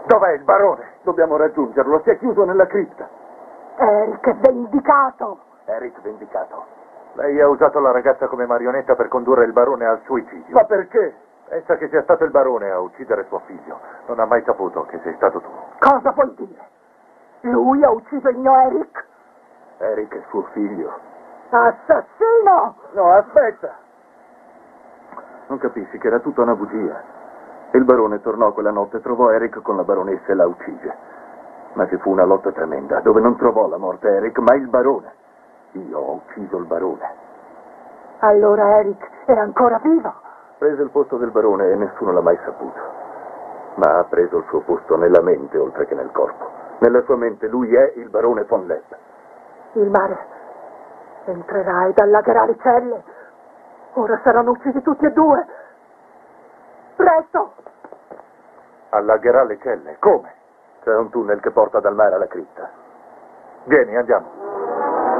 Dov'è il barone? Dobbiamo raggiungerlo, si è chiuso nella cripta. Eric è vendicato. Eric vendicato. Lei ha usato la ragazza come marionetta per condurre il barone al suicidio. Ma perché? Pensa che sia stato il barone a uccidere suo figlio. Non ha mai saputo che sei stato tu. Cosa vuoi dire? Lui ha ucciso il mio Eric? Eric è suo figlio. Assassino! No, aspetta. Non capissi che era tutta una bugia. Il barone tornò quella notte, trovò Eric con la baronessa e la uccise. Ma ci fu una lotta tremenda, dove non trovò la morte Eric, ma il barone. Io ho ucciso il barone. Allora Eric è ancora vivo? Prese il posto del barone e nessuno l'ha mai saputo. Ma ha preso il suo posto nella mente oltre che nel corpo. Nella sua mente lui è il barone von Lepp. Il mare entrerà ed allagherà le celle. Ora saranno uccisi tutti e due. Presto! Allagherà le celle? Come? C'è un tunnel che porta dal mare alla cripta. Vieni, andiamo.